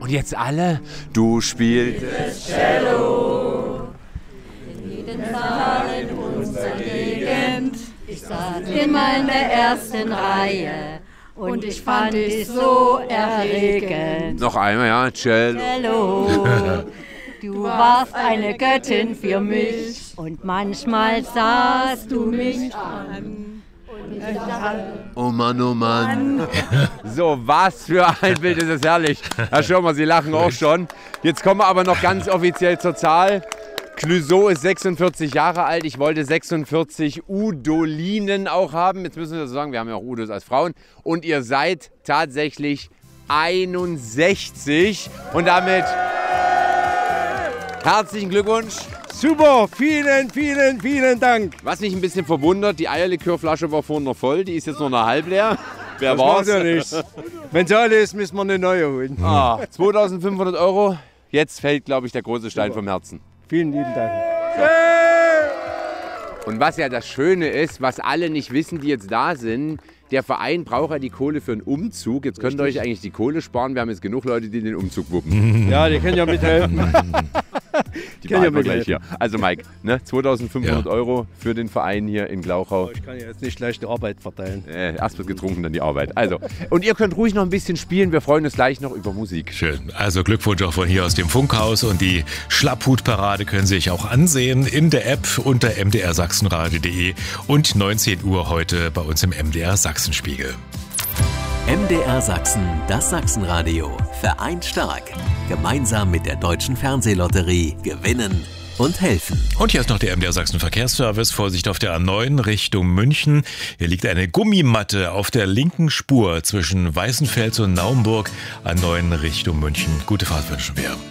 Und jetzt alle, du spieltest Cello. In jedem Saal in unserer Gegend. Ich saß immer in der ersten Reihe. Und ich fand dich so erregend. Noch einmal, ja, Cello. Cello. Du warst eine Göttin für mich. Und manchmal sahst du mich an. Oh Mann, oh Mann. So, was für ein Bild, ist das herrlich. Herr Schirmer, Sie lachen auch schon. Jetzt kommen wir aber noch ganz offiziell zur Zahl. Clouseau ist 46 Jahre alt. Ich wollte 46 Udolinen auch haben. Jetzt müssen wir so sagen, wir haben ja auch Udos als Frauen. Und ihr seid tatsächlich 61. Und damit herzlichen Glückwunsch. Super, vielen, vielen, vielen Dank. Was mich ein bisschen verwundert, die Eierlikörflasche war vorhin noch voll, die ist jetzt noch halb leer. Wer Das war's? macht ja nichts. Wenn es alle ist, müssen wir eine neue holen. 2500 Euro. Jetzt fällt, glaube ich, der große Stein vom Herzen. Vielen lieben Dank. Und was ja das Schöne ist, was alle nicht wissen, die jetzt da sind, der Verein braucht ja die Kohle für einen Umzug. Jetzt könnt ihr euch eigentlich die Kohle sparen. Wir haben jetzt genug Leute, die den Umzug wuppen. Ja, die können ja mithelfen. Die behalten wir gleich hier. Also Mike, ne, 2500 Euro für den Verein hier in Glauchau. Ich kann ja jetzt nicht leicht die Arbeit verteilen. Erst wird getrunken, dann die Arbeit. Also, und ihr könnt ruhig noch ein bisschen spielen. Wir freuen uns gleich noch über Musik. Schön. Also Glückwunsch auch von hier aus dem Funkhaus. Und die Schlapphutparade können Sie sich auch ansehen in der App unter mdrsachsenradio.de und 19 Uhr heute bei uns im MDR Sachsenspiegel. MDR Sachsen, das Sachsenradio. Vereint stark. Gemeinsam mit der Deutschen Fernsehlotterie gewinnen und helfen. Und hier ist noch der MDR Sachsen Verkehrsservice. Vorsicht auf der A9 Richtung München. Hier liegt eine Gummimatte auf der linken Spur zwischen Weißenfels und Naumburg. A9 Richtung München. Gute Fahrt wünschen wir.